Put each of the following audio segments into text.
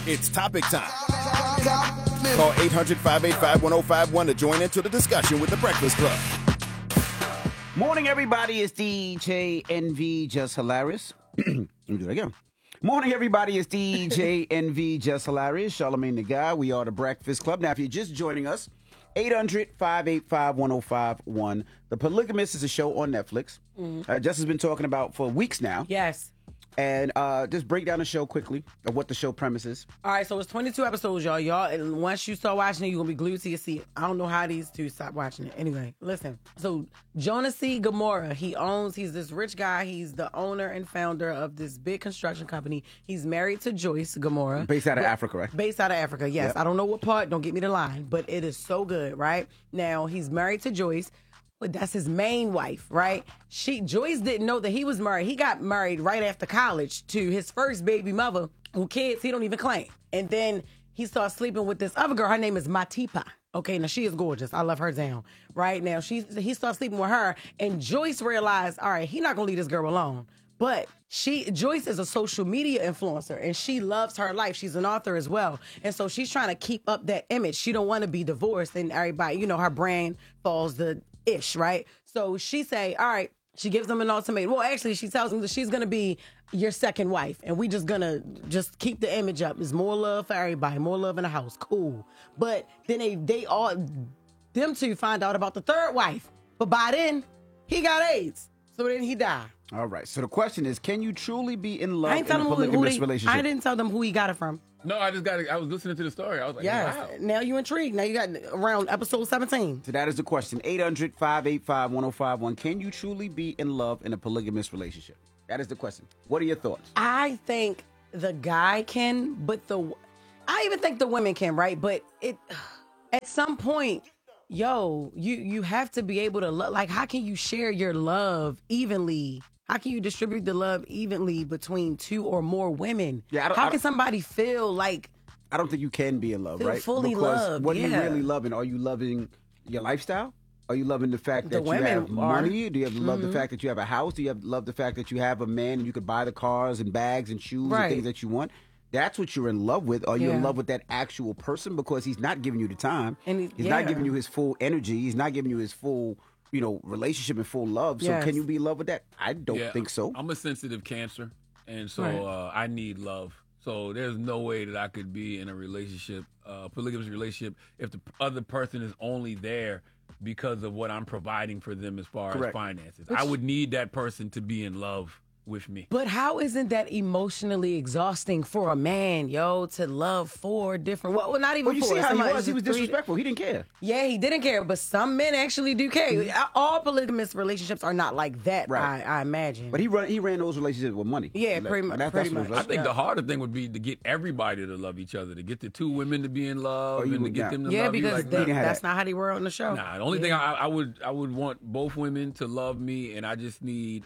It's topic time. Call 800-585-1051 to join into the discussion with The Breakfast Club. Morning, everybody. It's DJ NV, just hilarious. Let me do that again. Morning, everybody. It's DJ NV, just hilarious. Charlamagne the Guy. We are The Breakfast Club. Now, if you're just joining us, 800-585-1051. The Polygamist is a show on Netflix. Jess has been talking about for weeks now. Yes. And just break down the show quickly of what the show premise is. All right, so it's 22 episodes, y'all. And once you start watching it, you're going to be glued to your seat. I don't know how these two stop watching it. Anyway, listen. So Jonas C. Gamora, he's this rich guy. He's the owner and founder of this big construction company. He's married to Joyce Gamora. Based out of Africa, right? Based out of Africa, yes. Yep. I don't know what part. Don't get me the line. But it is so good, right? Now, he's married to Joyce. But that's his main wife, right? Joyce didn't know that he was married. He got married right after college to his first baby mother, who kids he don't even claim. And then he starts sleeping with this other girl. Her name is Matipa. Okay, now she is gorgeous. I love her down. Right now, he starts sleeping with her, and Joyce realized, all right, he's not gonna leave this girl alone. But Joyce is a social media influencer, and she loves her life. She's an author as well. And so she's trying to keep up that image. She don't want to be divorced, and everybody, her brand falls the ish, right? So she say, all right, she gives them an ultimatum. Well, actually, she tells them that she's going to be your second wife, and we just going to just keep the image up. There's more love for everybody, more love in the house. Cool. But then them two find out about the third wife. But by then, he got AIDS. So then he died. All right. So the question is, can you truly be in love in a polygamous relationship? I didn't tell them who he got it from. No, I was listening to the story. I was like, yes. Wow. Now you intrigued. Now you got around episode 17. So that is the question. 800-585-1051. Can you truly be in love in a polygamous relationship? That is the question. What are your thoughts? I think the guy can, but I even think the women can, right? But at some point, you have to be able to love. Like, how can you share your love evenly? How can you distribute the love evenly between two or more women? Yeah, how can somebody feel like... I don't think you can be in love, right? Fully loved, what are you really loving? Are you loving your lifestyle? Are you loving the fact that you have money? Do you love the fact that you have a house? Do you love the fact that you have a man and you could buy the cars and bags and shoes and things that you want? That's what you're in love with. Are you in love with that actual person? Because he's not giving you the time. And he's not giving you his full energy. He's not giving you his full... relationship and full love. So can you be in love with that? I don't think so. I'm a sensitive Cancer, and so I need love. So there's no way that I could be in a relationship, polygamous relationship, if the other person is only there because of what I'm providing for them as far as finances. I would need that person to be in love with me. But how isn't that emotionally exhausting for a man, to love four different... Well, not even four. You see how he was disrespectful. He didn't care. Yeah, he didn't care, but some men actually do care. All polygamous relationships are not like that, right. I imagine. But he ran those relationships with money. Yeah, pretty much. I think the harder thing would be to get everybody to love each other, to get the two women to be in love, and to get them to love you. Yeah, because that's not how they were on the show. Nah, the only thing I would want both women to love me, and I just need...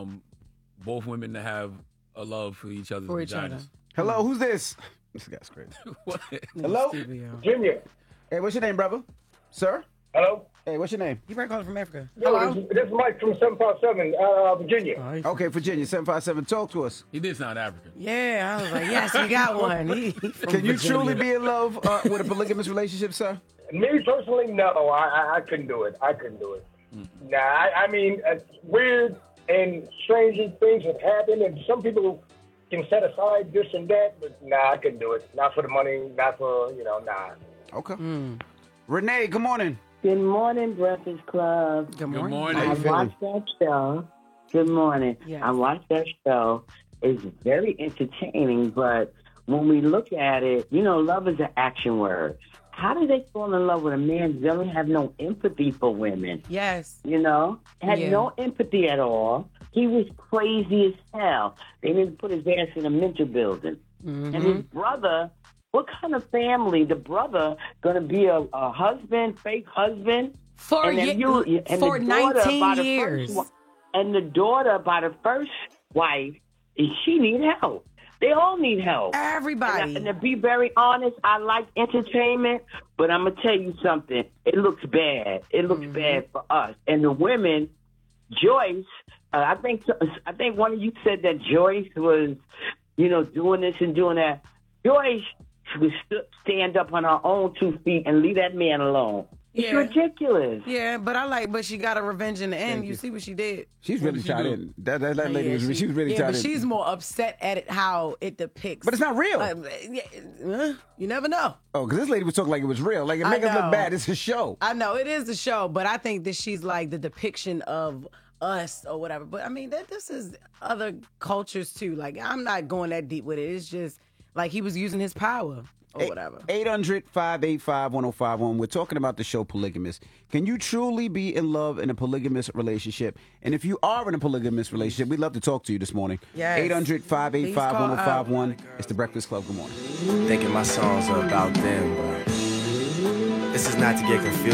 both women to have a love for each other's vaginas. Hello, who's this? This guy's crazy. Hello? Junior. Hey, what's your name, brother? Sir? Hello? Hey, what's your name? You probably calling from Africa. Hello? This is Mike from 757, Virginia. Okay, Virginia, 757. Talk to us. He did sound African. Yeah, I was like, yes, we got one. Can you truly be in love with a polygamous relationship, sir? Me personally, no. I couldn't do it. Nah, I mean, weird and strange things have happened, and some people can set aside this and that, but nah, I couldn't do it. Not for the money, not for, nah. Okay. Renee, good morning. Good morning, Breakfast Club. Good morning. Good morning. I watched that show. Good morning. Yes. I watched that show. It's very entertaining, but when we look at it, love is an action word. How do they fall in love with a man who doesn't have no empathy for women? Yes. Had no empathy at all. He was crazy as hell. They didn't put his ass in a mental building. Mm-hmm. And his brother, what kind of family? The brother going to be a husband, fake husband? For 19 years. And the daughter by the first wife, she need help. They all need help. Everybody. And to be very honest, I like entertainment, but I'm going to tell you something. It looks bad. It looks bad for us. And the women, Joyce, I think one of you said that Joyce was, doing this and doing that. Joyce stand up on her own 2 feet and leave that man alone. It's ridiculous. Yeah, but she got a revenge in the end. You see what she did. She's really tied in. That lady she was really tied in. But she's more upset at it how it depicts. But it's not real. You never know. Oh, because this lady was talking like it was real. Like, it make us look bad. It's a show. I know, it is a show, but I think that she's like the depiction of us or whatever. But I mean, this is other cultures too. Like, I'm not going that deep with it. It's just like he was using his power. Or whatever. 800-585-1051. We're talking about the show Polygamous. Can you truly be in love in a polygamous relationship? And if you are in a polygamous relationship, we'd love to talk to you this morning. Yes. 800-585-1051. It's the Breakfast Club. Good morning. Thinking my songs are about them, but this is not to get confused.